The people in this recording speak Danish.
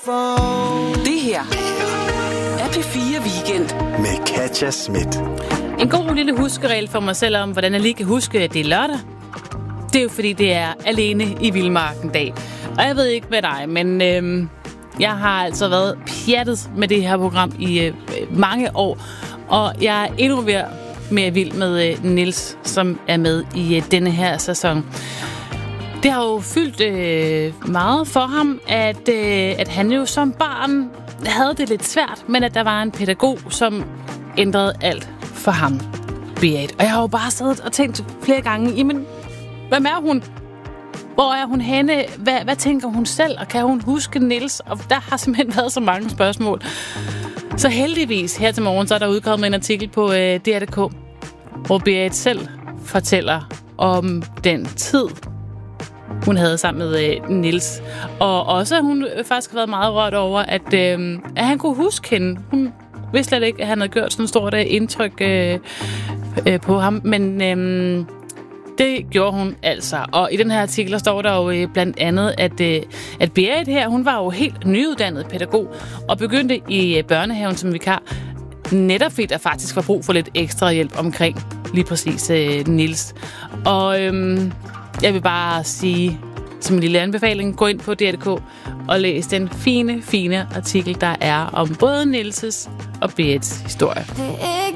Det her er P4 Weekend med Katja Schmidt. En god lille huskeregel for mig selv om, hvordan jeg lige kan huske, at det er lørdag. Det er jo fordi, det er alene i Vildmarken dag. Og jeg ved ikke med dig, men jeg har altså været pjattet med det her program i mange år. Og jeg er endnu mere vild med Niels, som er med i denne her sæson. Det har jo fyldt meget for ham, at han jo som barn havde det lidt svært, men at der var en pædagog, som ændrede alt for ham, Berit. Og jeg har jo bare siddet og tænkt flere gange, jamen, hvem er hun? Hvor er hun henne? Hvad tænker hun selv? Og kan hun huske Niels? Og der har simpelthen været så mange spørgsmål. Så heldigvis her til morgen, så er der udkommet en artikel på DR.dk, hvor Berit selv fortæller om den tid, hun havde sammen med Niels. Og også, at hun faktisk har været meget rørt over, at han kunne huske hende. Hun vidste slet ikke, at han havde gjort sådan et stort indtryk på ham. Men det gjorde hun altså. Og i den her artikel står der jo blandt andet, at Berit her, hun var jo helt nyuddannet pædagog og begyndte i børnehaven som vikar. Netop fordi der faktisk var brug for lidt ekstra hjælp omkring lige præcis Niels. Og jeg vil bare sige, som en lille anbefaling, gå ind på DR.dk og læs den fine artikel, der er om både Nielses og Berits historie.